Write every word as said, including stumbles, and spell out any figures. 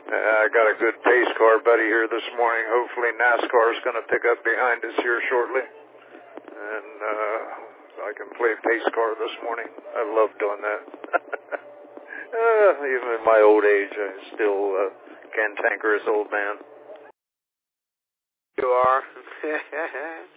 Uh, I got a good pace car buddy here this morning. Hopefully NASCAR is going to pick up behind us here shortly. And uh, I can play pace car this morning. I love doing that. uh, even in my old age, I'm still a cantankerous old man. You are.